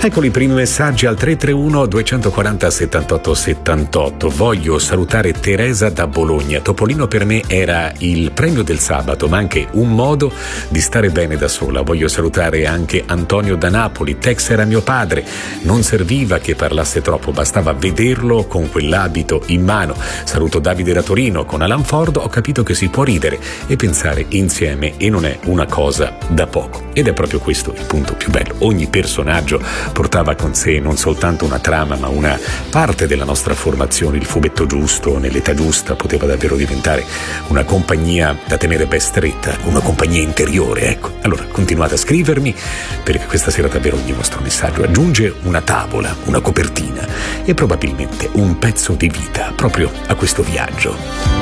Eccoli i primi messaggi al 331 240 78 78. Voglio salutare Teresa da Bologna. Topolino per me era il premio del sabato, ma anche un modo di stare bene da sola. Voglio salutare anche Antonio da Napoli. Tex era mio padre, non serviva che parlasse troppo, bastava vederlo con quell'abito in mano. Saluto Davide da Torino. Con Alan Ford ho capito che si può ridere e pensare insieme e non è una cosa da poco. Ed è proprio questo il punto più bello. Ogni personaggio portava con sé non soltanto una trama, ma una parte della nostra formazione. Il fumetto giusto, nell'età giusta, poteva davvero diventare una compagnia da tenere ben stretta, una compagnia interiore, ecco. Allora, continuate a scrivermi, perché questa sera davvero ogni vostro messaggio aggiunge una tavola, una copertina e probabilmente un pezzo di vita proprio a questo viaggio.